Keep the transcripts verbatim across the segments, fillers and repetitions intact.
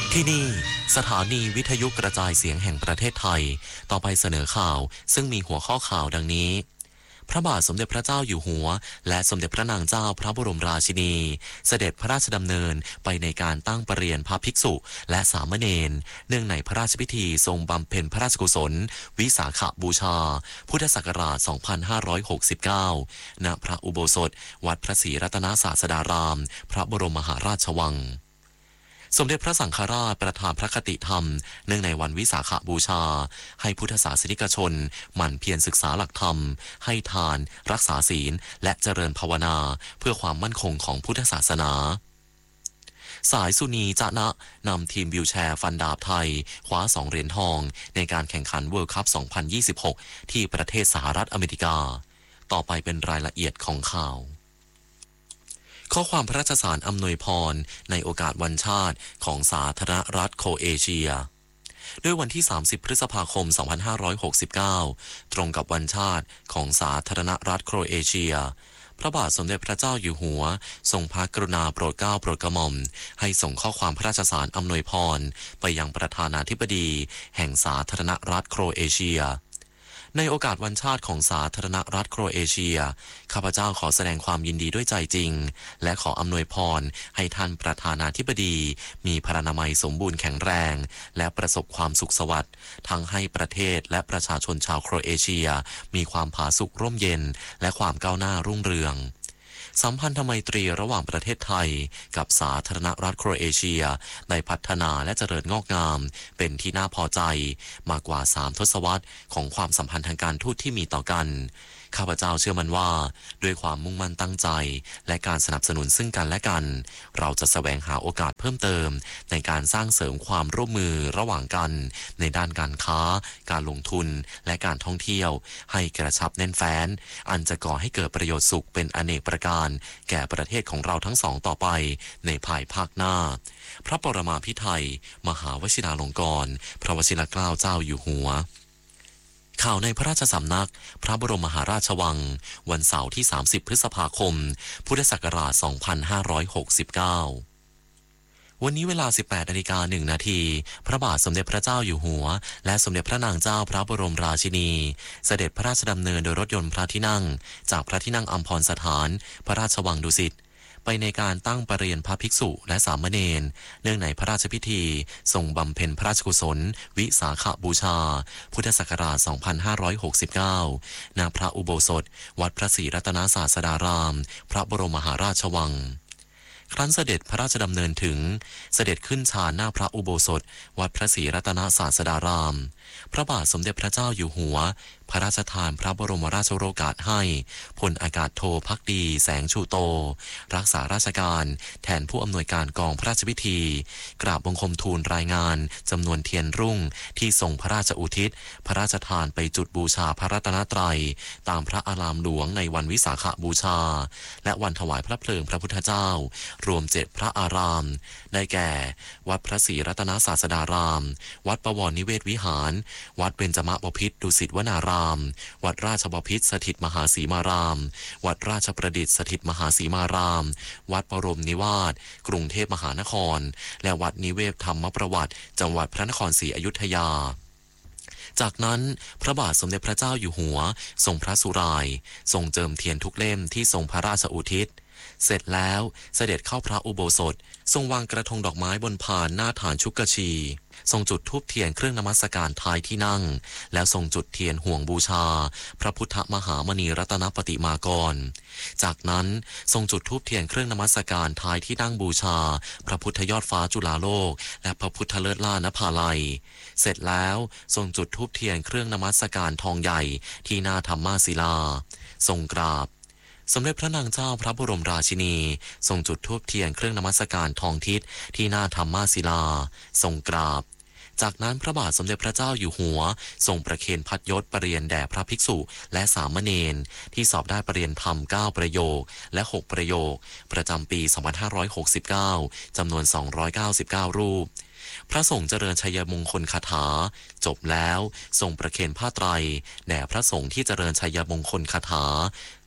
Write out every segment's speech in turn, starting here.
ที่นี่สถานีวิทยุกระจายเสียงแห่งประเทศไทยต่อไปเสนอข่าวซึ่งมีหัวข้อข่าวดังนี้พระบาทสมเด็จพระเจ้าอยู่หัวและสมเด็จพระนางเจ้าพระบรมราชินีเสด็จพระราชดำเนินไปในการตั้งประเรียนพระภิกษุและสามเณรเนื่องในพระราชพิธีทรงบำเพ็ญพระราชกุศลวิสาขบูชาพุทธศักราช สองพันห้าร้อยหกสิบเก้า ณ พระอุโบสถวัดพระศรีรัตนศาสดารามพระบรมมหาราชวังสมเด็จพระสังฆราชประทานพระคติธรรมเนื่องในวันวิสาขบูชาให้พุทธศาสนิกชนหมั่นเพียรศึกษาหลักธรรมให้ทานรักษาศีลและเจริญภาวนาเพื่อความมั่นคงของพุทธศาสนาสายสุนีจะนะนำทีมวิวแชร์ฟันดาบไทยคว้าสองเหรียญทองในการแข่งขันเวิลด์คัพ สองพันยี่สิบหก ที่ประเทศสหรัฐอเมริกาต่อไปเป็นรายละเอียดของข่าวข้อความพระราชสารอำนวยพรในโอกาสวันชาติของสาธารณรัฐโครเอเชียด้วยวันที่สามสิบพฤษภาคม สองพันห้าร้อยหกสิบเก้า ตรงกับวันชาติของสาธารณรัฐโครเอเชียพระบาทสมเด็จพระเจ้าอยู่หัวทรงพระกรุณาโปรดเกล้าโปรดกระหม่อมให้ส่งข้อความพระราชสารอำนวยพรไปยังประธานาธิบดีแห่งสาธารณรัฐโครเอเชียในโอกาสวันชาติของสาธารณรัฐโครเอเชียข้าพเจ้าขอแสดงความยินดีด้วยใจจริงและขออำนวยพรให้ท่านประธานาธิบดีมีพรรณนามัยสมบูรณ์แข็งแรงและประสบความสุขสวัสดิ์ทั้งให้ประเทศและประชาชนชาวโครเอเชียมีความผาสุกร่มเย็นและความก้าวหน้ารุ่งเรืองสัมพันธไมตรีระหว่างประเทศไทยกับสาธารณรัฐโครเอเชียได้พัฒนาและเจริญงอกงามเป็นที่น่าพอใจมากกว่าสามทศวรรษของความสัมพันธ์ทางการทูตที่มีต่อกันข้าพเจ้าเชื่อมั่นว่าด้วยความมุ่งมั่นตั้งใจและการสนับสนุนซึ่งกันและกันเราจะแสวงหาโอกาสเพิ่มเติมในการสร้างเสริมความร่วมมือระหว่างกันในด้านการค้าการลงทุนและการท่องเที่ยวให้กระชับแน่นแฟ้นอันจะก่อให้เกิดประโยชน์สุขเป็นอเนกประการแก่ประเทศของเราทั้งสองต่อไปในภายภาคหน้าพระปรมาภิไธยมหาวชิราลงกรณ์พระวชิรเกล้าเจ้าอยู่หัวข่าวในพระราชสำนักพระบรมมหาราชวังวันเสาร์ที่สามสิบพฤษภาคมพุทธศักราชสองพันห้าร้อยหกสิบเก้าวันนี้เวลา สิบแปดนาฬิกาหนึ่งนาทีพระบาทสมเด็จพระเจ้าอยู่หัวและสมเด็จพระนางเจ้าพระบรมราชินีเสด็จพระราชดำเนินโดยรถยนต์พระที่นั่งจากพระที่นั่งอัมพรสถานพระราชวังดุสิตไปในการตั้งประเรียนพระภิกษุและสามเณรเนื่องในพระราชพิธีทรงบำเพ็ญพระราชกุศลวิสาขบูชาพุทธศักราช สองพันห้าร้อยหกสิบเก้า ณ พระอุโบสถวัดพระศรีรัตนศาสดารามพระบรมมหาราชวังครั้นเสด็จพระราชดำเนินถึงเสด็จขึ้นชานหน้าพระอุโบสถวัดพระศรีรัตนศาสดารามพระบาทสมเด็จพระเจ้าอยู่หัวพระราชทานพระบรมราชโองการให้พลอากาศโทภักดีแสงชูโตรักษาราชการแทนผู้อำนวยการกองพระราชพิธีกราบบังคมทูลรายงานจำนวนเทียนรุ่งที่ทรงพระราชอุทิศพระราชทานไปจุดบูชาพระรัตนตรัยตามพระอารามหลวงในวันวิสาขบูชาและวันถวายพระเพลิงพระพุทธเจ้ารวมเจ็ดพระอารามได้แก่วัดพระศรีรัตนศาสดารามวัดปวรนิเวศวิหารวัดเบญจมบพิตรดุสิตวนารามวัดราชบพิตรสถิตมหาสีมารามวัดราชประดิษฐ์สถิตมหาสีมารามวัดบรมนิวาสกรุงเทพมหานครและวัดนิเวศธรรมประวัติจังหวัดพระนครศรีอยุธยาจากนั้นพระบาทสมเด็จพระเจ้าอยู่หัวทรงพระสุรายทรงเจิมเทียนทุกเล่มที่ทรงพระราชอุทิศเสร็จแล้วเสด็จเข้าพระอุโบสถทรงวางกระทงดอกไม้บนพานหน้าฐานชุกชีทรงจุดธูปเทียนเครื่องนมัสการท้ายที่นั่งแล้วทรงจุดเทียนห่วงบูชาพระพุทธมหามณีรัตนปฏิมากรจากนั้นทรงจุดธูปเทียนเครื่องนมัสการท้ายที่นั่งบูชาพระพุทธยอดฟ้าจุฬาโลกและพระพุทธเลิศล่านภาลัยเสร็จแล้วทรงจุดธูปเทียนเครื่องนมัสการทองใหญ่ที่หน้าธรรมาศิลาทรงกราบสมเด็จพระนางเจ้าพระบรมราชินีทรงจุดธูปเทียนเครื่องนมัสการทองทิศที่หน้าธรรมาศิลาทรงกราบจากนั้นพระบาทสมเด็จพระเจ้าอยู่หัวทรงประเคนพัดยศประเรียนแด่พระภิกษุและสามเณรที่สอบได้ประเรียนธรรมเก้าประโยคและหกประโยคประจำปีสองพันห้าร้อยหกสิบเก้าจำนวนสองร้อยเก้าสิบเก้ารูปพระสงฆ์เจริญชัยมงคลคาถาจบแล้วทรงประเคนผ้าไตรแด่พระสงฆ์ที่เจริญชัยมงคลคาถา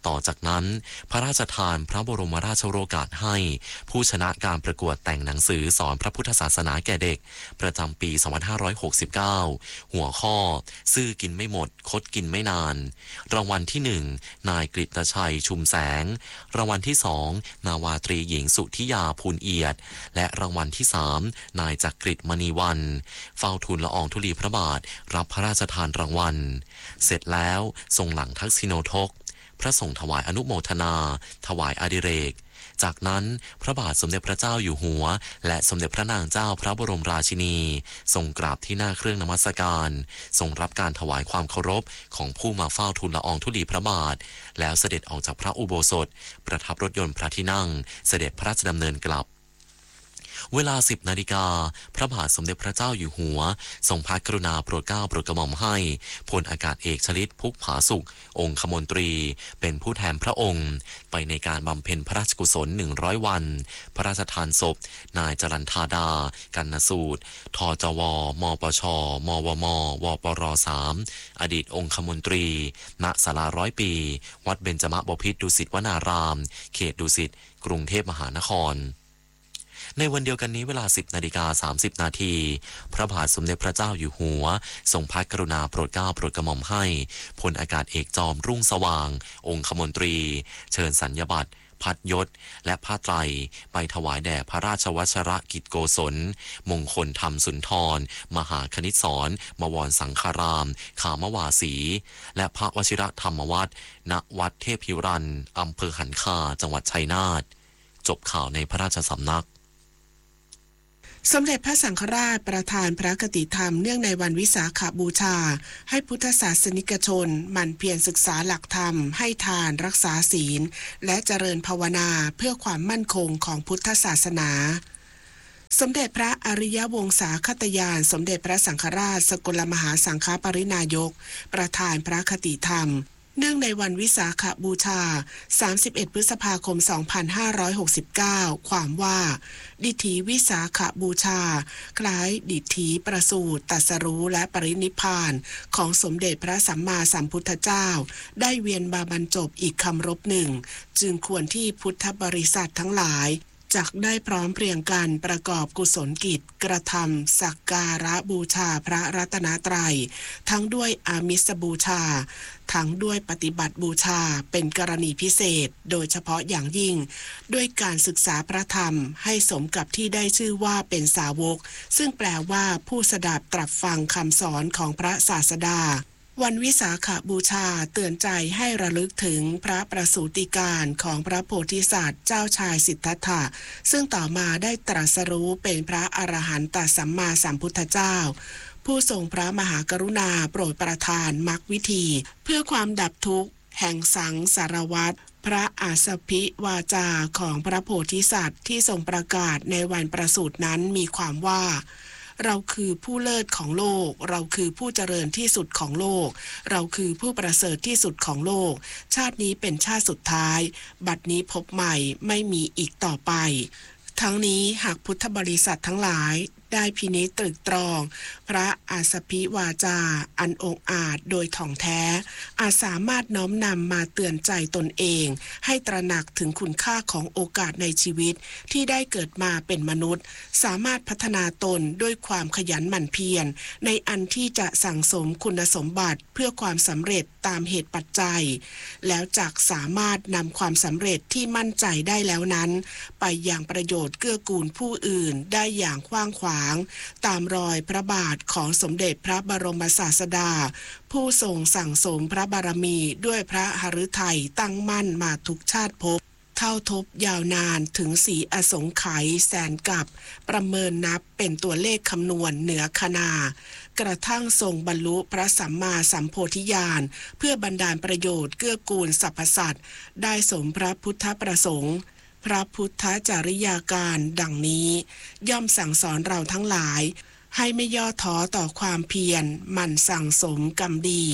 ต่อจากนั้นพระราชทานพระบรมราชโองการให้ผู้ชนะการประกวดแต่งหนังสือสอนพระพุทธศาสนาแก่เด็กประจำปี สองพันห้าร้อยหกสิบเก้า หัวข้อซื่อกินไม่หมดคดกินไม่นานรางวัลที่หนึ่งนายกฤตชัยชุมแสงรางวัลที่สองนาวาตรีหญิงสุธิยาภูลเอียดและรางวัลที่สามนายจักริดมณีวันเฝ้าทูลละอองธุลีพระบาทรับพระราชทานรางวัลเสร็จแล้วทรงหลังทักษิโนทกพระสงฆ์ถวายอนุโมทนาถวายอดิเรกจากนั้นพระบาทสมเด็จพระเจ้าอยู่หัวและสมเด็จพระนางเจ้าพระบรมราชินีทรงกราบที่หน้าเครื่องนมัสการทรงรับการถวายความเคารพของผู้มาเฝ้าทูลละอองธุลีพระบาทแล้วเสด็จออกจากพระอุโบสถประทับรถยนต์พระที่นั่งเสด็จพระราชดำเนินกลับเวลา สิบ นาฬิกาพระบาทสมเด็จพระเจ้าอยู่หัวทรงพระกรุณาโปรดเกล้าโปรดกระหม่อมให้พลอากาศเอกชลิตพุกผาสุของคมนตรีเป็นผู้แทนพระองค์ไปในการบำเพ็ญพระราชกุศลหนึ่งร้อยวันพระราชทานศพนายจรัญธาดากันนสูตรทจวมปชมวมวปรสามอดีตองคมนตรีณศาลาร้อยปีวัดเบญจมบพิตรดุสิตวนารามเขตดุสิตกรุงเทพมหานครในวันเดียวกันนี้เวลา สิบ นาฬิกา สามสิบ นาทีพระบาทสมเด็จพระเจ้าอยู่หัวทรงพระกรุณาโปรดเกล้าโปรดกระหม่อมให้พลอากาศเอกจอมรุ่งสว่างองคมนตรีเชิญสัญญบัตรพัดยศและผ้าไตรไปถวายแด่พระราชวชรกิจโกศลมงคลธรรมสุนทรมหาคณิตศรมวรสังฆารามขามวาสีและพระวชิรธรรมวัฒน์ณวัดเทพพิรันอำเภอหันคาจังหวัดชัยนาทจบข่าวในพระราชสำนักสมเด็จพระสังฆราชประทานพระคติธรรมเนื่องในวันวิสาขบูชาให้พุทธศาสนิกชนหมั่นเพียรศึกษาหลักธรรมให้ทานรักษาศีลและเจริญภาวนาเพื่อความมั่นคงของพุทธศาสนาสมเด็จพระอริยวงศาคตยานสมเด็จพระสังฆราชสกลมหาสังฆปรินายกประทานพระคติธรรมเนื่องในวันวิสาขบูชาสามสิบเอ็ดพฤษภาคมสองพันห้าร้อยหกสิบเก้าความว่าดิถีวิสาขบูชาคล้ายดิถีประสูติตรัสรู้และปรินิพพานของสมเด็จพระสัมมาสัมพุทธเจ้าได้เวียนมาบรรจบอีกคำรบหนึ่งจึงควรที่พุทธบริษัททั้งหลายจักได้พร้อมเพรียงกันประกอบกุศลกิจกระทำสักการะบูชาพระรัตนตรัยทั้งด้วยอามิสบูชาทั้งด้วยปฏิบัติบูชาเป็นกรณีพิเศษโดยเฉพาะอย่างยิ่งด้วยการศึกษาพระธรรมให้สมกับที่ได้ชื่อว่าเป็นสาวกซึ่งแปลว่าผู้สดับตรับฟังคำสอนของพระศาสดาวันวิสาขบูชาเตือนใจให้ระลึกถึงพระประสูติการของพระโพธิสัตว์เจ้าชายสิทธัตถะซึ่งต่อมาได้ตรัสรู้เป็นพระอรหันตสัมมาสัมพุทธเจ้าผู้ทรงพระมหากรุณาโปรดประทานมรรควิธีเพื่อความดับทุกข์แห่งสังสารวัฏพระอาสพิวาจาของพระโพธิสัตว์ที่ทรงประกาศในวันประสูตินั้นมีความว่าเราคือผู้เลิศของโลกเราคือผู้เจริญที่สุดของโลกเราคือผู้ประเสริฐที่สุดของโลกชาตินี้เป็นชาติสุดท้ายบัดนี้พบใหม่ไม่มีอีกต่อไปทั้งนี้หากพุทธบริษัททั้งหลายได้พินิจตรึกตรองพระอาสพิวาจาอันองอาจโดยถ่องแท้อาจสามารถน้อมนำมาเตือนใจตนเองให้ตระหนักถึงคุณค่าของโอกาสในชีวิตที่ได้เกิดมาเป็นมนุษย์สามารถพัฒนาตนด้วยความขยันหมั่นเพียรในอันที่จะสั่งสมคุณสมบัติเพื่อความสำเร็จตามเหตุปัจจัยแล้วจักสามารถนำความสำเร็จที่มั่นใจได้แล้วนั้นไปอย่างประโยชน์เกื้อกูลผู้อื่นได้อย่างกว้างขวางตามรอยพระบาทของสมเด็จพระบรมศาสดาผู้ทรงสั่งสมพระบารมีด้วยพระหฤทัยตั้งมั่นมาทุกชาติภพเท่าทบยาวนานถึงสีอสงไขยแสนกับประเมินนับเป็นตัวเลขคำนวณเหนือคณากระทั่งทรงบรรลุพระสัมมาสัมโพธิญาณเพื่อบรรดาลประโยชน์เกื้อกูลสรรพสัตว์ได้สมพระพุทธประสงค์พระพุทธจริยาการดังนี้ย่อมสั่งสอนเราทั้งหลายให้ไม่ย่อท้อต่อความเพียรหมั่นสั่งสมกรรมดี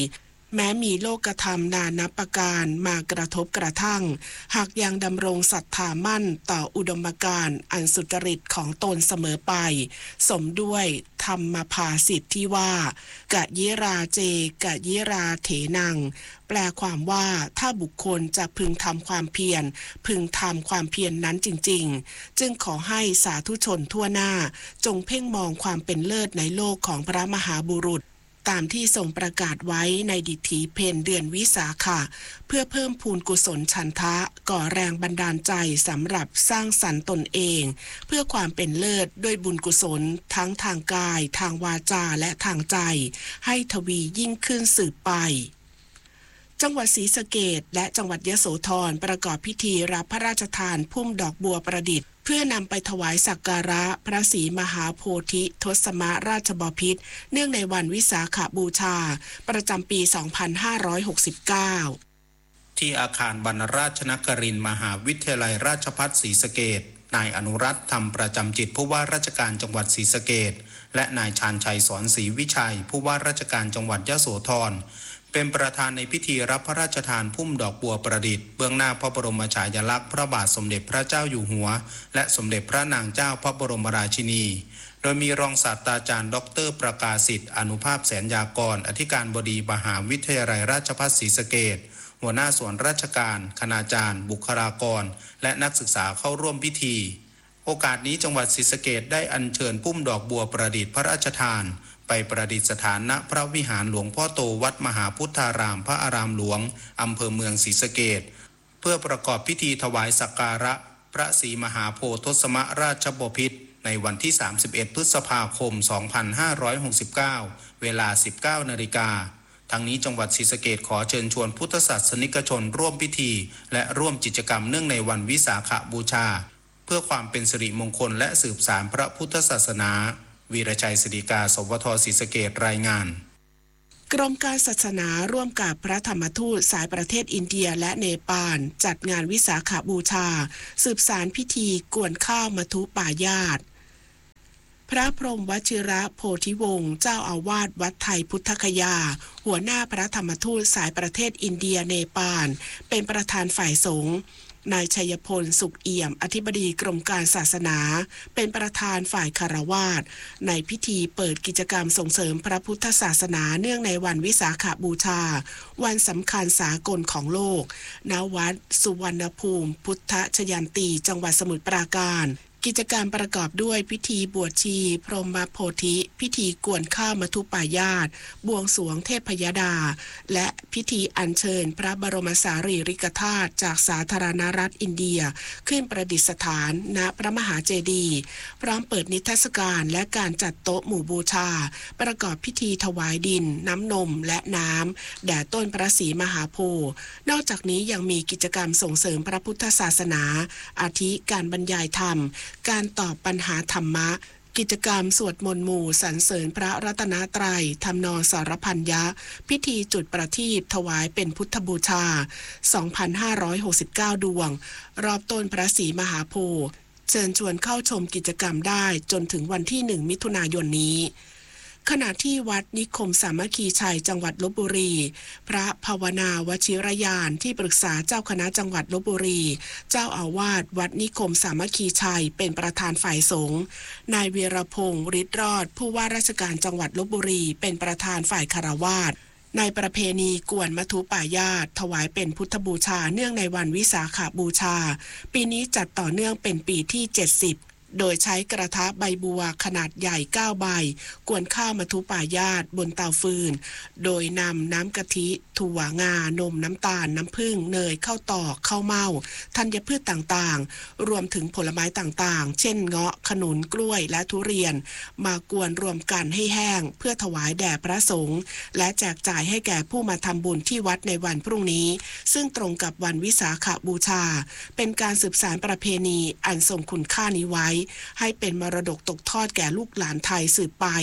แม้มีโลกธรรมนานับประการมากระทบกระทั่งหากยังดำรงศรัทธามั่นต่ออุดมการณ์อันสุจริตของตนเสมอไปสมด้วยธรรมภาษิตที่ว่ากะยิราเจกะยิราเถนังแปลความว่าถ้าบุคคลจะพึงทำความเพียรพึงทำความเพียรนนั้นจริงๆจึงขอให้สาธุชนทั่วหน้าจงเพ่งมองความเป็นเลิศในโลกของพระมหาบุรุษตามที่ทรงประกาศไว้ในดิถีเพนเดือนวิสาขะเพื่อเพิ่มพูนกุศลฉันทะก่อแรงบันดาลใจสำหรับสร้างสรรค์ตนเองเพื่อความเป็นเลิศด้วยบุญกุศลทั้งทางกายทางวาจาและทางใจให้ทวียิ่งขึ้นสืบไปจังหวัดศรีสะเกษและจังหวัดยโสธรประกอบพิธีรับพระราชทานพุ่มดอกบัวประดิษฐ์เพื่อนำไปถวายสักการะพระศรีมหาโพธิทศมราชบพิตรเนื่องในวันวิสาขบูชาประจำปี สองพันห้าร้อยหกสิบเก้าที่อาคารบรรณราชนครินทร์มหาวิทยาลัยราชภัฏศรีสะเกษนายอนุรัตน์ธรรมประจำจิตผู้ว่าราชการจังหวัดศรีสะเกษและนายชาญชัยสอนศรีวิชัยผู้ว่าราชการจังหวัดยโสธรเป็นประธานในพิธีรับพระราชทานพุ่มดอกบัวประดิษฐ์เบื้องหน้าพระบรมฉายาลักษณ์พระบาทสมเด็จพระเจ้าอยู่หัวและสมเด็จพระนางเจ้าพระบรมราชินีโดยมีรองศาสตราจารย์ดรประกาศิษฐ์อนุภาพแสนยากรอธิการบดีมหาวิทยาลัยราชภัฏศรีสะเกษหัวหน้าส่วนราชการคณาจารย์บุคลากรและนักศึกษาเข้าร่วมพิธีโอกาสนี้จังหวัดศรีสะเกษได้อัญเชิญพุ่มดอกบัวประดิษฐ์พระราชทานไปประดิษฐานณพระวิหารหลวงพ่อโตวัดมหาพุทธารามพระอารามหลวงอำเภอเมืองศรีสะเกษเพื่อประกอบพิธีถวายสักการะพระศรีมหาโพธิทศมราชบพิตรในวันที่สามสิบเอ็ดพฤษภาคมสองพันห้าร้อยหกสิบเก้าเวลา สิบเก้านาฬิกาทั้งนี้จังหวัดศรีสะเกษขอเชิญชวนพุทธศาสนิกชนร่วมพิธีและร่วมกิจกรรมเนื่องในวันวิสาขบูชาเพื่อความเป็นสิริมงคลและสืบสานพระพุทธศาสนาวีรชัยศิริกาสวทศรีสะเกษรายงานกรมการศาสนาร่วมกับพระธรรมทูตสายประเทศอินเดียและเนปาลจัดงานวิสาขบูชาสืบสานพิธีกวนข้าวมทุป่ายาตพระพรหมวชิระโพธิวงศ์เจ้าอาวาสวัดไทยพุทธคยาหัวหน้าพระธรรมทูตสายประเทศอินเดียเนปาลเป็นประธานฝ่ายสงฆ์นายชัยพลสุขเอี่ยมอธิบดีกรมการศาสนาเป็นประธานฝ่ายคฤหัสถ์ในพิธีเปิดกิจกรรมส่งเสริมพระพุทธศาสนาเนื่องในวันวิสาขบูชาวันสำคัญสากลของโลกณวัดสุวรรณภูมิพุทธชยันตีจังหวัดสมุทรปราการกิจกรรมประกอบด้วยพิธีบวชชีพรหมโพธิพิธีกวนข้าวมทุปายาตบวงสรวงเทพยดาและพิธีอัญเชิญพระบรมสารีริกธาตุจากสาธารณรัฐอินเดียขึ้นประดิษฐานณพระมหาเจดีย์พร้อมเปิดนิทรรศการและการจัดโต๊ะหมู่บูชาประกอบพิธีถวายดินน้ำนมและน้ำแด่ต้นพระศรีมหาโพธิ์นอกจากนี้ยังมีกิจกรรมส่งเสริมพระพุทธศาสนาอาทิการบรรยายธรรมการตอบปัญหาธรรมะกิจกรรมสวดมนต์หมู่สรรเสริญพระรัตนตรัยทำนองสารพันยะพิธีจุดประทีปถวายเป็นพุทธบูชา สองพันห้าร้อยหกสิบเก้า ดวงรอบต้นพระศรีมหาโพธิ์เชิญชวนเข้าชมกิจกรรมได้จนถึงวันที่หนึ่งมิถุนายนนี้ขณะที่วัดนิคมสามัคคีชัยจังหวัดลพบุรีพระภาวนาวชิรยานที่ปรึกษาเจ้าคณะจังหวัดลพบุรีเจ้าอาวาสวัดนิคมสามัคคีชัยเป็นประธานฝ่ายสงฆ์นายเวียรพงศ์ฤทธิ์รอดผู้ว่าราชการจังหวัดลพบุรีเป็นประธานฝ่ายคฤหัสถ์ในประเพณีกวนมทุป่ายาตถวายเป็นพุทธบูชาเนื่องในวันวิสาขบูชาปีนี้จัดต่อเนื่องเป็นปีที่เจ็ดสิบโดยใช้กระทะใบบัวขนาดใหญ่เก้าใบกวนข้าวมทุป่ายาตบนเตาฟืนโดยนำน้ำกะทิถั่วงานมน้ำตาลน้ำผึ้งเนยข้าวตอกข้าวเม่าธัญพืชต่างๆรวมถึงผลไม้ต่างๆเช่นเงาะขนุนกล้วยและทุเรียนมากวนรวมกันให้แห้งเพื่อถวายแด่พระสงฆ์และแจกจ่ายให้แก่ผู้มาทำบุญที่วัดในวันพรุ่งนี้ซึ่งตรงกับวันวิสาขบูชาเป็นการสืบสานประเพณีอันทรงคุณค่านี้ไว้ให้เป็นมรดกตกทอดแก่ลูกหลานไทยสืบไป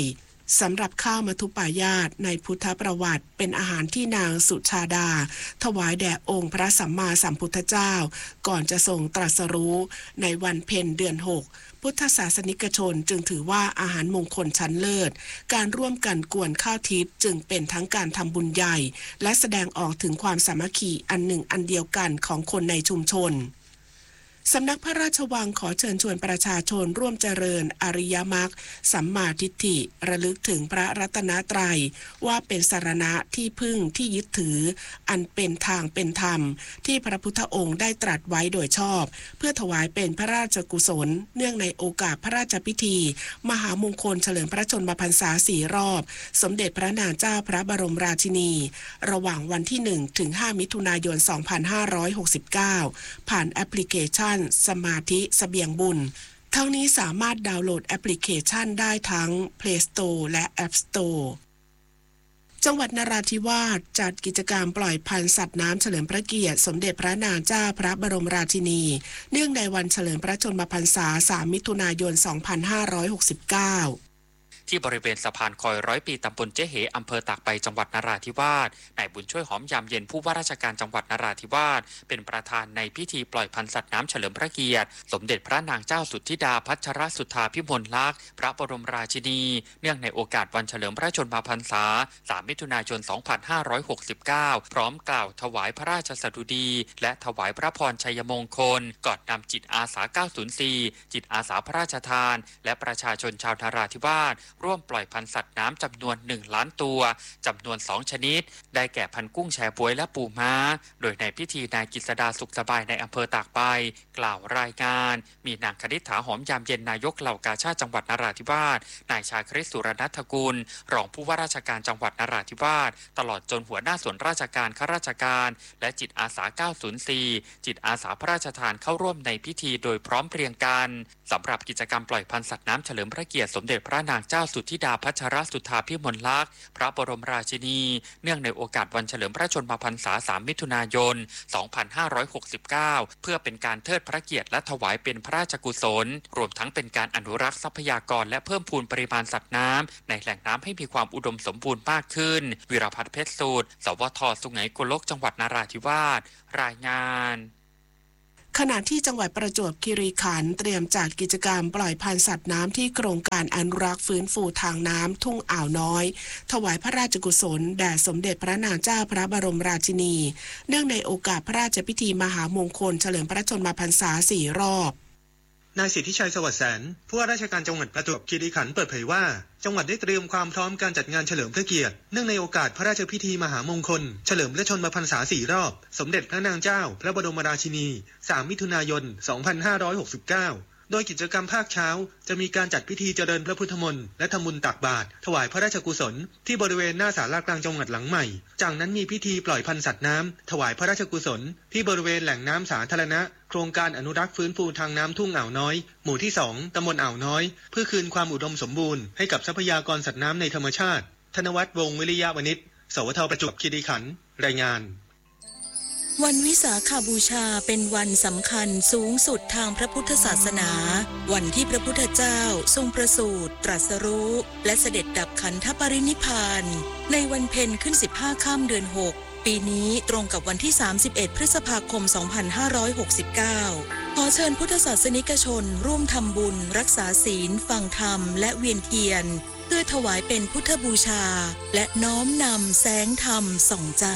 สำหรับข้าวมัทุปายาตในพุทธประวัติเป็นอาหารที่นางสุชาดาถวายแด่องค์พระสัมมาสัมพุทธเจ้าก่อนจะทรงตรัสรู้ในวันเพ็ญเดือนหกพุทธศาสนิกชนจึงถือว่าอาหารมงคลชั้นเลิศการร่วมกันกวนข้าวทิพย์จึงเป็นทั้งการทำบุญใหญ่และแสดงออกถึงความสามัคคีอันหนึ่งอันเดียวกันของคนในชุมชนสำนักพระราชวังขอเชิญชวนประชาชนร่วมเจริญอริยมรรคสัมมาทิฏฐิระลึกถึงพระรัตนตรัยว่าเป็นสรณะที่พึ่งที่ยึดถืออันเป็นทางเป็นธรรมที่พระพุทธองค์ได้ตรัสไว้โดยชอบเพื่อถวายเป็นพระราชกุศลเนื่องในโอกาสพระราชพิธีมหามงคลเฉลิมพระชนมพรรษาสี่รอบสมเด็จพระนางเจ้าพระบรมราชินีระหว่างวันที่หนึ่งถึงห้ามิถุนายนสองพันห้าร้อยหกสิบเก้าผ่านแอปพลิเคชันสมาธิเสบียงบุญทั้งนี้สามารถดาวน์โหลดแอปพลิเคชันได้ทั้ง Play Store และ App Store จังหวัดนราธิวาสจัดกิจกรรมปล่อยพันธุ์สัตว์น้ำเฉลิมพระเกียรติสมเด็จพระนางเจ้าพระบรมราชินีเนื่องในวันเฉลิมพระชนมพรรษาสามมิถุนายนสองพันห้าร้อยหกสิบเก้าที่บริเวณสะพานคอยร้อยปีตำบลเจ๊เหอำเภอตากใบจังหวัดนราธิวาสนายบุญช่วยหอมยามเย็นผู้ว่าราชการจังหวัดนราธิวาสเป็นประธานในพิธีปล่อยพันธุ์สัตว์น้ำเฉลิมพระเกียรติสมเด็จพระนางเจ้าสุทธิดาพัชรสุธาพิมลลักษณ์พระบรมราชินีเนื่องในโอกาสวันเฉลิมพระชนมพรรษาสามมิถุนายนสองพันห้าร้อยหกสิบเก้าพร้อมกล่าวถวายพระราชสดุดีและถวายพระพรชัยมงคลก่อนนำจิตอาสาเก้าศูนย์สี่จิตอาสาพระราชทานและประชาชนชาวนราธิวาสร่วมปล่อยพันธุ์สัตว์น้ำจำนวนหนึ่งล้านตัวจำนวนสองชนิดได้แก่พันธุ์กุ้งแชบ๊วยและปูม้าโดยในพิธีนายกฤษดาสุขสบายในอำเภอตากใบกล่าวรายงานมีนางคณิษฐาหอมยามเย็นนายกเหล่ากาชาดจังหวัดนราธิวาสนายชาคริสสุรนัฐกุลรองผู้ว่าราชการจังหวัดนราธิวาสตลอดจนหัวหน้าส่วนราชการข้าราชการและจิตอาสาเก้าศูนย์สี่จิตอาสาพระราชทานเข้าร่วมในพิธีโดยพร้อมเพรียงกันสำหรับกิจกรรมปล่อยพันธุ์สัตว์น้ำเฉลิมพระเกียรติสมเด็จพระนางเจ้าสุทธิดาพัชรสุธาพิมลลักษณ์พระบรมราชินีเนื่องในโอกาสวันเฉลิมพระชนมพรรษาสามมิถุนายนสองพันห้าร้อยหกสิบเก้าเพื่อเป็นการเทิดพระเกียรติและถวายเป็นพระราชกุศลรวมทั้งเป็นการอนุรักษ์ทรัพยากรและเพิ่มพูนปริมาณสัตว์น้ำในแหล่งน้ำให้มีความอุดมสมบูรณ์มากขึ้นวิรพัฒน์เพชรสูตรสวทสุไหงโกลกจังหวัดนราธิวาสรายงานขณะที่จังหวัดประจวบคีรีขันธ์เตรียมจัดกิจกรรมปล่อยพันธุ์สัตว์น้ำที่โครงการอนุรักษ์ฟื้นฟูทางน้ำทุ่งอ่าวน้อยถวายพระราชกุศลแด่สมเด็จพระนางเจ้าพระบรมราชินีเนื่องในโอกาสพระราชพิธีมหามงคลเฉลิมพระชนมพรรษาสี่รอบนายสิทธิชัยสวัสดิ์แสนผู้ว่าราชการจังหวัดประจวบคีรีขันธ์เปิดเผยว่าจังหวัดได้เตรียมความพร้อมการจัดงานเฉลิมพระเกียรติเนื่องในโอกาสพระราชพิธีมหามงคลเฉลิมพระชนมพรรษาสี่รอบสมเด็จพระนางเจ้าพระบรมราชินีสามมิถุนายนสองพันห้าร้อยหกสิบเก้าโดยกิจกรรมภาคเช้าจะมีการจัดพิธีเจริญพระพุทธมนต์และทำบุญตักบาตรถวายพระราชกุศลที่บริเวณหน้าศาลากลางจังหวัดหลังใหม่จากนั้นมีพิธีปล่อยพันธุ์สัตว์น้ำถวายพระราชกุศลที่บริเวณแหล่งน้ำสาธารณะโครงการอนุรักษ์ฟื้นฟูทางน้ำทุ่งอ่าวน้อยหมู่ที่สองตำบลอ่าวน้อยเพื่อคืนความอุดมสมบูรณ์ให้กับทรัพยากรสัตว์น้ำในธรรมชาติธนวัฒน์วงศ์วิริยะวณิชสวทประจวบคีรีขันธ์รายงานวันวิสาขบูชาเป็นวันสำคัญสูงสุดทางพระพุทธศาสนาวันที่พระพุทธเจ้าทรงประสูติตรัสรู้และเสด็จดับขันธปรินิพพานในวันเพ็ญขึ้นสิบห้าค่ำเดือนหกปีนี้ตรงกับวันที่สามสิบเอ็ดพฤษภาคมสองพันห้าร้อยหกสิบเก้าขอเชิญพุทธศาสนิกชนร่วมทำบุญรักษาศีลฟังธรรมและเวียนเทียนเพื่อถวายเป็นพุทธบูชาและน้อมนำแสงธรรมส่องใจ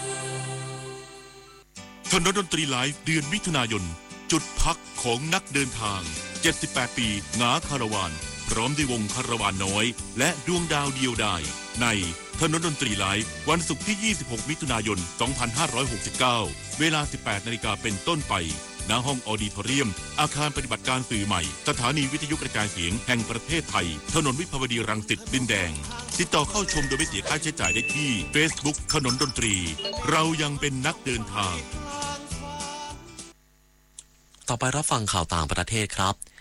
ถนนดนตรีไลฟ์เดือนมิถุนายนจุดพักของนักเดินทางเจ็ดสิบแปดปีงาคาราวานพร้อมด้วยวงคาราวานน้อยและดวงดาวเดียวดายในถนนดนตรีไลฟ์วันศุกร์ที่ยี่สิบหกมิถุนายนสองพันห้าร้อยหกสิบเก้าเวลา สิบแปดนาฬิกาเป็นต้นไปณห้องออดิทอเรียมอาคารปฏิบัติการสื่อใหม่สถานีวิทยุกระจายเสียงแห่งประเทศไทยถนนวิภาวดีรังสิตดินแดงติดต่อเข้าชมโดยไม่เสียค่าใช้จ่ายได้ที่ Facebook ถนนดนตรีเรายังเป็นนักเดินทางต่อไปรับฟังข่าวต่างประเทศครับ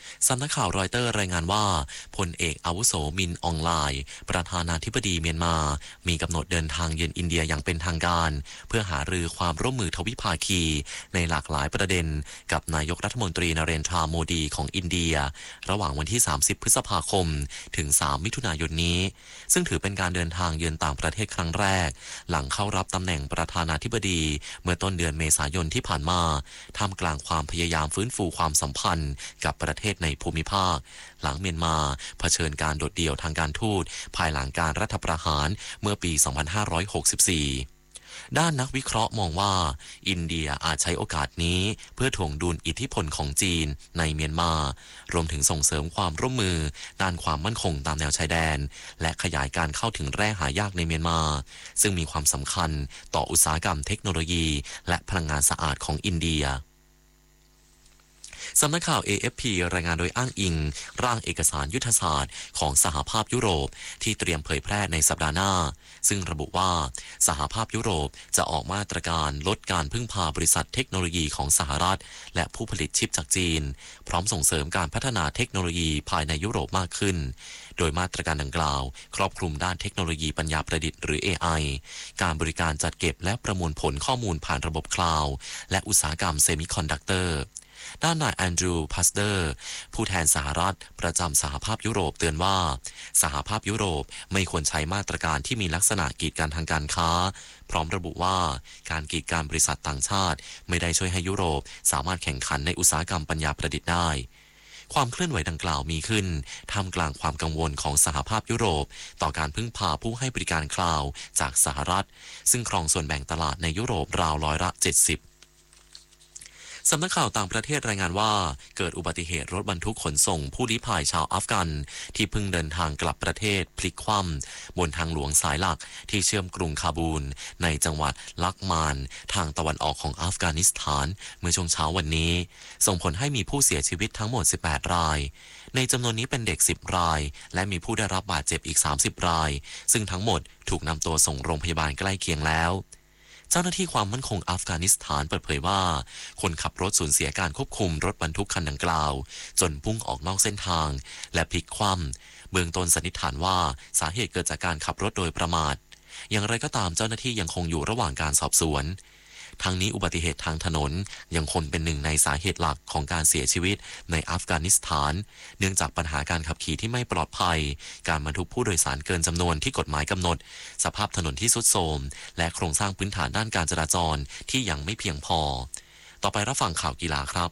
สำนักข่าวรอยเตอร์รายงานว่าพลเอกอาวุโสมินอองไลน์ประธานาธิบดีเมียนมามีกำหนดเดินทางเยือนอินเดียอย่างเป็นทางการเพื่อหารือความร่วมมือทวิภาคีในหลากหลายประเด็นกับนายกรัฐมนตรีนเรนทราโมดีของอินเดียระหว่างวันที่สามสิบพฤษภาคมถึงสามมิถุนายนนี้ซึ่งถือเป็นการเดินทางเยือนต่างประเทศครั้งแรกหลังเข้ารับตำแหน่งประธานาธิบดีเมื่อต้นเดือนเมษายนที่ผ่านมาท่ามกลางความพยายามฟื้นฟูความสัมพันธ์กับประเทศในภูมิภาคหลังเมียนมาเผชิญการโดดเดี่ยวทางการทูตภายหลังการรัฐประหารเมื่อปี สองพันห้าร้อยหกสิบสี่ ด้านนักวิเคราะห์มองว่าอินเดียอาจใช้โอกาสนี้เพื่อถ่วงดุลอิทธิพลของจีนในเมียนมารวมถึงส่งเสริมความร่วมมือด้านความมั่นคงตามแนวชายแดนและขยายการเข้าถึงแร่หายากในเมียนมาซึ่งมีความสำคัญต่ออุตสาหกรรมเทคโนโลยีและพลังงานสะอาดของอินเดียสำนักข่าว เอ เอฟ พี รายงานโดยอ้างอิงร่างเอกสารยุทธศาสตร์ของสหภาพยุโรปที่เตรียมเผยแพร่ในสัปดาห์หน้าซึ่งระบุว่าสหภาพยุโรปจะออกมาตรการลดการพึ่งพาบริษัทเทคโนโลยีของสหรัฐและผู้ผลิตชิปจากจีนพร้อมส่งเสริมการพัฒนาเทคโนโลยีภายในยุโรปมากขึ้นโดยมาตรการดังกล่าวครอบคลุมด้านเทคโนโลยีปัญญาประดิษฐ์หรือ เอ ไอ การบริการจัดเก็บและประมวลผลข้อมูลผ่านระบบคลาวด์และอุตสาหกรรมเซมิคอนดักเตอร์ด้านนายแอนดรูว์ พัสเดอร์ผู้แทนสหรัฐประจำสหภาพยุโรปเตือนว่าสหภาพยุโรปไม่ควรใช้มาตรการที่มีลักษณะกีดกันทางการค้าพร้อมระบุว่าการกีดกันบริษัทต่างชาติไม่ได้ช่วยให้ยุโรปสามารถแข่งขันในอุตสาหกรรมปัญญาประดิษฐ์ได้ความเคลื่อนไหวดังกล่าวมีขึ้นท่ามกลางความกังวลของสหภาพยุโรปต่อการพึ่งพาผู้ให้บริการคลาวด์จากสหรัฐซึ่งครองส่วนแบ่งตลาดในยุโรปราวร้อยละเจ็ดสิบสำนักข่าวต่างประเทศรายงานว่าเกิดอุบัติเหตุรถบรรทุกขนส่งผู้ลี้ภัยชาวอัฟกันที่เพิ่งเดินทางกลับประเทศพลิกคว่ำบนทางหลวงสายหลักที่เชื่อมกรุงคาบูลในจังหวัดลักมานทางตะวันออกของอัฟกานิสถานเมื่อช่วงเช้าวันนี้ส่งผลให้มีผู้เสียชีวิตทั้งหมดสิบแปดรายในจำนวนนี้เป็นเด็กสิบรายและมีผู้ได้รับบาดเจ็บอีกสามสิบรายซึ่งทั้งหมดถูกนำตัวส่งโรงพยาบาลใกล้เคียงแล้วเจ้าหน้าที่ความมั่นคงอัฟกานิสถานเปิดเผยว่าคนขับรถสูญเสียการควบคุมรถบรรทุกคันดังกล่าวจนพุ่งออกนอกเส้นทางและพลิกคว่ำเบื้องต้นสันนิษฐานว่าสาเหตุเกิดจากการขับรถโดยประมาทอย่างไรก็ตามเจ้าหน้าที่ยังคงอยู่ระหว่างการสอบสวนทั้งนี้อุบัติเหตุทางถนนยังคงเป็นหนึ่งในสาเหตุหลักของการเสียชีวิตในอัฟกานิสถานเนื่องจากปัญหาการขับขี่ที่ไม่ปลอดภัยการบรรทุกผู้โดยสารเกินจำนวนที่กฎหมายกำหนดสภาพถนนที่ทรุดโทรมและโครงสร้างพื้นฐานด้านการจราจรที่ยังไม่เพียงพอต่อไปรับฟังข่าวกีฬาครับ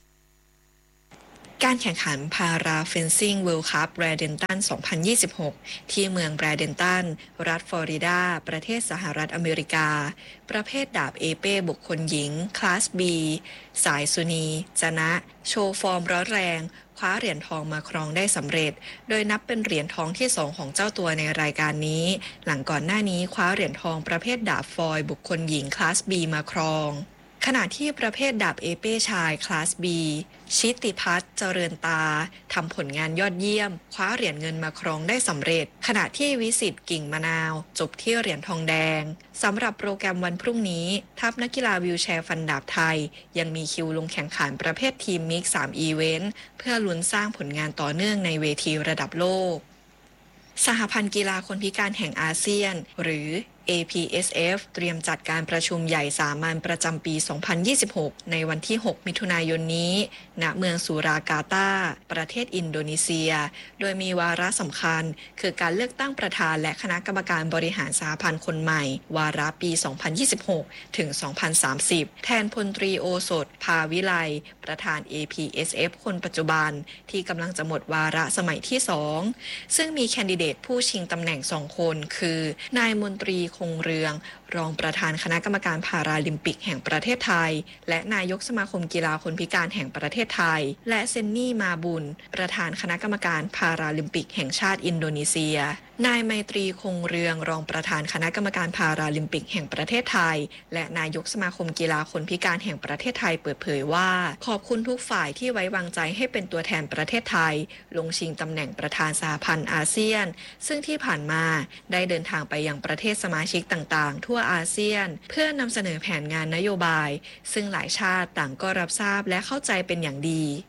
การแข่งขันพาราเฟนซิ่งเวิลด์คัพแบรเดนตัน สองพันยี่สิบหก ที่เมืองแบรเดนตันรัฐฟลอริดาประเทศสหรัฐอเมริกาประเภทดาบเอเป้บุคคลหญิงคลาส B สายสุนีจนะโชว์ฟอร์มร้อนแรงคว้าเหรียญทองมาครองได้สำเร็จโดยนับเป็นเหรียญทองที่สองของเจ้าตัวในรายการนี้หลังก่อนหน้านี้คว้าเหรียญทองประเภทดาบฟอยล์บุคคลหญิงคลาส B มาครองขณะที่ประเภทดาบเอเป้ชายคลาส B ชิติพัฒน์เจริญตาทำผลงานยอดเยี่ยมคว้าเหรียญเงินมาครองได้สำเร็จขณะที่วิสิตกิ่งมะนาวจบที่เหรียญทองแดงสำหรับโปรแกรมวันพรุ่งนี้ทัพนักกีฬาวีลแชร์ฟันดาบไทยยังมีคิวลงแข่งขันประเภททีมมิกซ์สามอีเวนต์เพื่อลุ้นสร้างผลงานต่อเนื่องในเวทีระดับโลกสหพันธ์กีฬาคนพิการแห่งอาเซียนหรือ เอ พี เอส เอฟ เตรียมจัดการประชุมใหญ่สามัญประจำปี สองพันยี่สิบหก ในวันที่ หก มิถุนายนนี้ณเมืองสุรากาตาประเทศอินโดนีเซียโดยมีวาระสำคัญคือการเลือกตั้งประธานและคณะกรรมการบริหารสหพันธ์คนใหม่วาระปี สองพันยี่สิบหก ถึง สองพันสามสิบ แทนพลตรีโอสถภาวิไลประธาน เอ พี เอส เอฟ คนปัจจุบันที่กำลังจะหมดวาระสมัยที่สองซึ่งมีแคนดิเดตผู้ชิงตำแหน่งสองคนคือนายมนตรีคงเรืองรองประธานคณะกรรมการพาราลิมปิกแห่งประเทศไทยและนายกสมาคมกีฬาคนพิการแห่งประเทศไทยและเซนนี่มาบุญประธานคณะกรรมการพาราลิมปิกแห่งชาติอินโดนีเซียนายไมตรีคงเรืองรองประธานคณะกรรมการพาราลิมปิกแห่งประเทศไทยและนายกสมาคมกีฬาคนพิการแห่งประเทศไทยเปิดเผยว่าขอบคุณทุกฝ่ายที่ไว้วางใจให้เป็นตัวแทนประเทศไทยลงชิงตำแหน่งประธานสหพันธ์อาเซียนซึ่งที่ผ่านมาได้เดินทางไปยังประเทศสมาชิกต่างๆทั่วอาเซียนเพื่อนำเสนอแผนงานนโยบายซึ่งหลายชาติต่างก็รับทราบและเข้าใจเป็นอย่างดี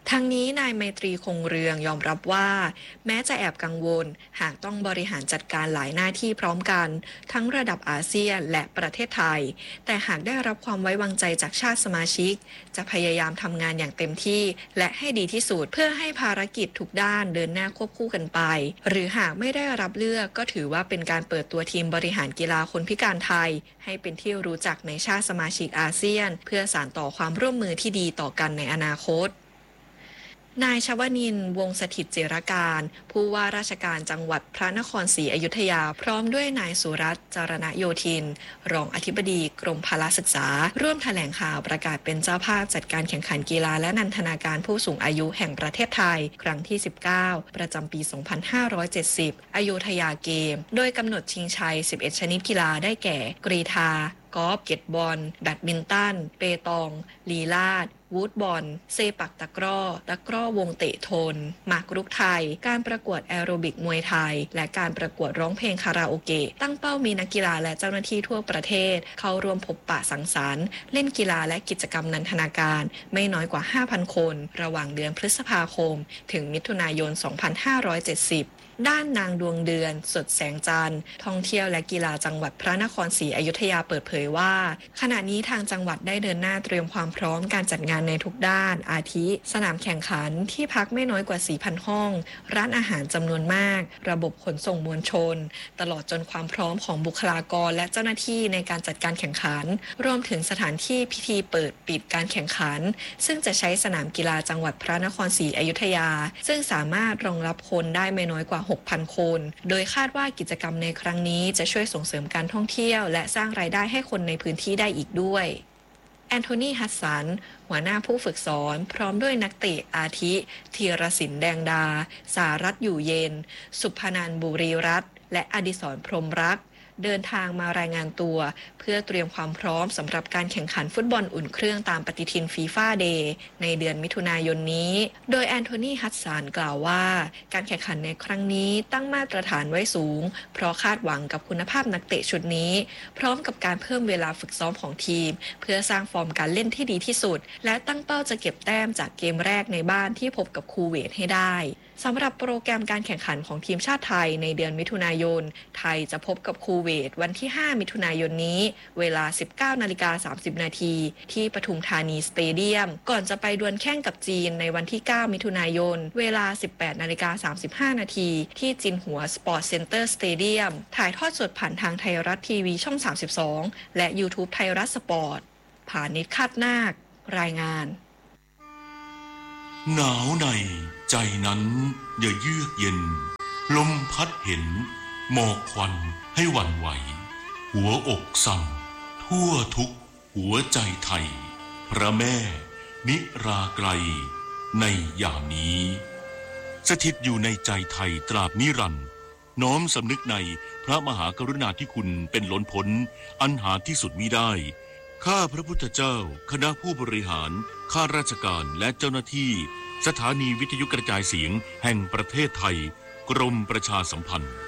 ทั้งนี้นายไมตรีคงเรืองยอมรับว่าแม้จะแอบกังวลหากต้องบริหารจัดการหลายหน้าที่พร้อมกันทั้งระดับอาเซียนและประเทศไทยแต่หากได้รับความไว้วางใจจากชาติสมาชิกจะพยายามทำงานอย่างเต็มที่และให้ดีที่สุดเพื่อให้ภารกิจทุกด้านเดินหน้าควบคู่กันไปหรือหากไม่ได้รับเลือกก็ถือว่าเป็นการเปิดตัวทีมบริหารกีฬาคนพิการไทยให้เป็นที่รู้จักในชาติสมาชิกอาเซียนเพื่อสานต่อความร่วมมือที่ดีต่อกันในอนาคตนายชวนินทร์วงศ์สถิตเจรการผู้ว่าราชการจังหวัดพระนครศรีอยุธยาพร้อมด้วยนายสุรัตน์จารณโยธินรองอธิบดีกรมพละศึกษาร่วมแถลงข่าวประกาศเป็นเจ้าภาพจัดการแข่งขันกีฬาและนันทนาการผู้สูงอายุแห่งประเทศไทยครั้งที่สิบเก้าประจำปีสองพันห้าร้อยเจ็ดสิบอโยธยาเกมโดยกำหนดชิงชัยสิบเอ็ดชนิดกีฬาได้แก่กรีฑากอล์ฟเก็ตบอลแบดมินตันเปตองลีลาดวูดบอลเซปักตะกร้อตะกร้อวงเตะทนหมากรุกไทยการประกวดแอโรบิกมวยไทยและการประกวดร้องเพลงคาราโอเกะตั้งเป้ามีนักกีฬาและเจ้าหน้าที่ทั่วประเทศเข้าร่วมพบปะสังสรรค์เล่นกีฬาและกิจกรรมนันทนาการไม่น้อยกว่า ห้าพัน คนระหว่างเดือนพฤษภาคมถึงมิถุนายน สองพันห้าร้อยเจ็ดสิบด้านนางดวงเดือนสดแสงจันทร์ท่องเที่ยวและกีฬาจังหวัดพระนครศรีอยุธยาเปิดเผยว่าขณะนี้ทางจังหวัดได้เดินหน้าเตรียมความพร้อมการจัดงานในทุกด้านอาทิสนามแข่งขันที่พักไม่น้อยกว่า สี่พัน ห้องร้านอาหารจำนวนมากระบบขนส่งมวลชนตลอดจนความพร้อมของบุคลากรและเจ้าหน้าที่ในการจัดการแข่งขันรวมถึงสถานที่พิธีเปิดปิดการแข่งขันซึ่งจะใช้สนามกีฬาจังหวัดพระนครศรีอยุธยาซึ่งสามารถรองรับคนได้ไม่น้อยกว่า หกพัน คนโดยคาดว่ากิจกรรมในครั้งนี้จะช่วยส่งเสริมการท่องเที่ยวและสร้างรายได้ให้คนในพื้นที่ได้อีกด้วยแอนโทนีฮัสสันหัวหน้าผู้ฝึกสอนพร้อมด้วยนักเตะอาทิธีรศิลป์แดงดาสารัตน์อยู่เย็นสุพนันท์บุรีรัตน์และอดิศรพรหมรักเดินทางมารายงานตัวเพื่อเตรียมความพร้อมสำหรับการแข่งขันฟุตบอลอุ่นเครื่องตามปฏิทินฟีฟ่าเดย์ในเดือนมิถุนายนนี้โดยแอนโทนีฮัตสันกล่าวว่าการแข่งขันในครั้งนี้ตั้งมาตรฐานไว้สูงเพราะคาดหวังกับคุณภาพนักเตะชุดนี้พร้อมกับการเพิ่มเวลาฝึกซ้อมของทีมเพื่อสร้างฟอร์มการเล่นที่ดีที่สุดและตั้งเป้าจะเก็บแต้มจากเกมแรกในบ้านที่พบกับคูเวตให้ได้สำหรับโปรแกรมการแข่งขันของทีมชาติไทยในเดือนมิถุนายนไทยจะพบกับคูเวตวันที่ห้ามิถุนายนนี้เวลา สิบเก้านาฬิกาสามสิบนาทีที่ปทุมธานีสเตเดียมก่อนจะไปดวลแข่งกับจีนในวันที่เก้ามิถุนายนเวลา สิบแปดนาฬิกาสามสิบห้านาทีที่จินหัวสปอร์ตเซ็นเตอร์สเตเดียมถ่ายทอดสดผ่านทางไทยรัฐทีวีช่องสามสิบสองและ YouTube ไทยรัฐสปอร์ตผานิชคาดนาครายงานหนาวในใจนั้นอย่าเยือกเย็นลมพัดเห็นหมอกควันให้หวั่นไหวหัวอกสั่นทั่วทุกหัวใจไทยพระแม่นิราไกลในยามนี้สถิตอยู่ในใจไทยตราบนิรันดร์น้อมสำนึกในพระมหากรุณาธิคุณเป็นล้นพ้นอันหาที่สุดมิได้ข้าพระพุทธเจ้าคณะผู้บริหารข้าราชการและเจ้าหน้าที่สถานีวิทยุกระจายเสียงแห่งประเทศไทยกรมประชาสัมพันธ์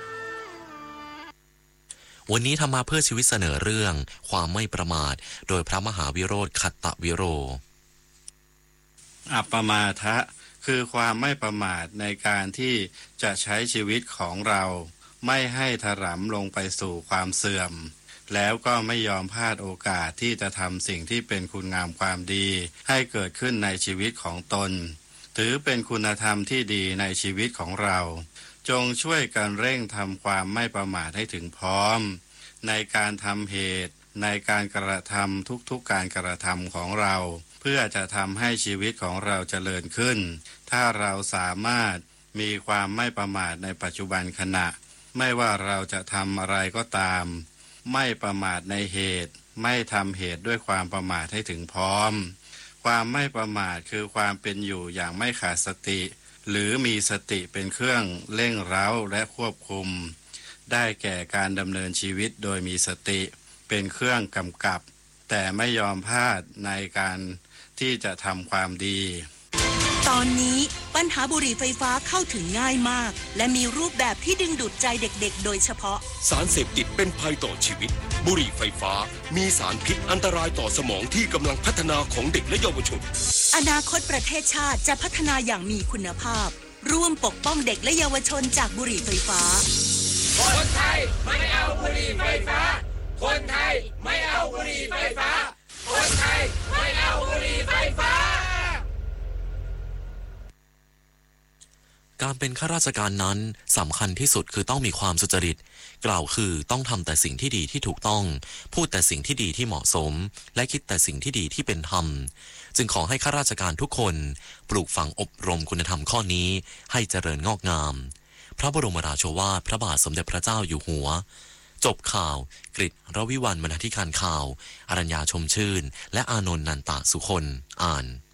วันนี้ธรรมาเพื่อชีวิตเสนอเรื่องความไม่ประมาทโดยพระมหาวิโรธขัตตวิโรอัปปมาทะคือความไม่ประมาทในการที่จะใช้ชีวิตของเราไม่ให้ถลำลงไปสู่ความเสื่อมแล้วก็ไม่ยอมพลาดโอกาสที่จะทำสิ่งที่เป็นคุณงามความดีให้เกิดขึ้นในชีวิตของตนถือเป็นคุณธรรมที่ดีในชีวิตของเราจงช่วยกันเร่งทำความไม่ประมาทให้ถึงพร้อมในการทำเหตุในการกระทำทุกๆการกระทำของเราเพื่อจะทำให้ชีวิตของเราเจริญขึ้นถ้าเราสามารถมีความไม่ประมาทในปัจจุบันขณะไม่ว่าเราจะทำอะไรก็ตามไม่ประมาทในเหตุไม่ทำเหตุด้วยความประมาทให้ถึงพร้อมความไม่ประมาทคือความเป็นอยู่อย่างไม่ขาดสติหรือมีสติเป็นเครื่องเร่งเร้าและควบคุมได้แก่การดำเนินชีวิตโดยมีสติเป็นเครื่องกำกับแต่ไม่ยอมพลาดในการที่จะทำความดีตอนนี้ปัญหาบุหรี่ไฟฟ้าเข้าถึงง่ายมากและมีรูปแบบที่ดึงดูดใจเด็กๆโดยเฉพาะสารเสพติดเป็นภัยต่อชีวิตบุหรี่ไฟฟ้ามีสารพิษอันตรายต่อสมองที่กำลังพัฒนาของเด็กและเยาวชนอนาคตประเทศชาติจะพัฒนาอย่างมีคุณภาพร่วมปกป้องเด็กและเยาวชนจากบุหรี่ไฟฟ้าคนไทยไม่เอาบุหรี่ไฟฟ้าคนไทยไม่เอาบุหรี่ไฟฟ้าคนไทยไม่เอาบุหรี่ไฟฟ้าการเป็นข้าราชการนั้นสำคัญที่สุดคือต้องมีความสุจริตกล่าวคือต้องทำแต่สิ่งที่ดีที่ถูกต้องพูดแต่สิ่งที่ดีที่เหมาะสมและคิดแต่สิ่งที่ดีที่เป็นธรรมจึงขอให้ข้าราชการทุกคนปลูกฝังอบรมคุณธรรมข้อนี้ให้เจริญงอกงามพระบรมราโชวาทพระบาทสมเด็จพระเจ้าอยู่หัวจบข่าวกฤษรวิวัลย์บรรณาธิการข่าวอรัญญาชมชื่นและอานนท์นันตะสุคนอ่าน